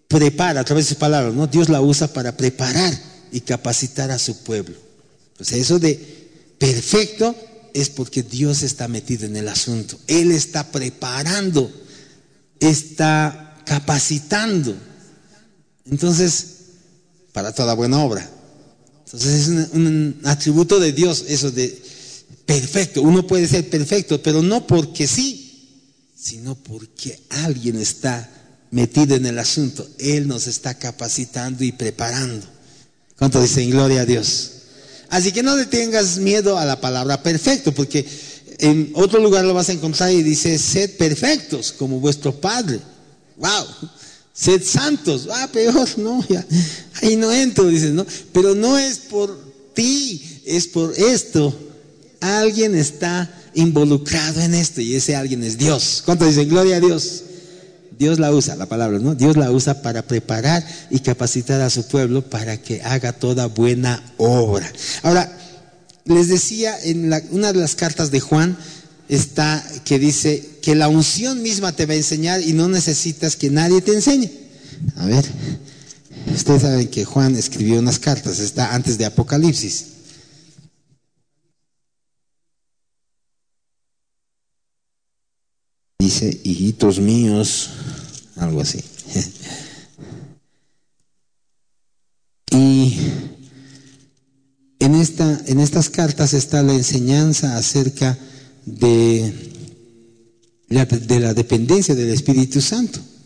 prepara a través de su palabra, ¿no? Dios la usa para preparar y capacitar a su pueblo. O sea, eso de perfecto es porque Dios está metido en el asunto. Él está preparando, está capacitando. Entonces, para toda buena obra. Entonces es un atributo de Dios, eso de perfecto. Uno puede ser perfecto, pero no porque sí, sino porque alguien está metido en el asunto. Él nos está capacitando y preparando. ¿Cuánto dicen gloria a Dios? Así que no le tengas miedo a la palabra perfecto, porque en otro lugar lo vas a encontrar y dice: sed perfectos como vuestro Padre. ¡Wow! Sed santos. Peor, no, ya, ahí no entro, dices, ¿no? Pero no es por ti, es por esto. Alguien está involucrado en esto y ese alguien es Dios. ¿Cuánto dicen gloria a Dios? Dios la usa, la palabra, ¿no? Dios la usa para preparar y capacitar a su pueblo para que haga toda buena obra. Ahora, les decía, en una de las cartas de Juan está que dice que la unción misma te va a enseñar y no necesitas que nadie te enseñe. A ver, ustedes saben que Juan escribió unas cartas, está antes de Apocalipsis. Dice: hijitos míos, algo así. Y en estas cartas está la enseñanza acerca de la dependencia del Espíritu Santo.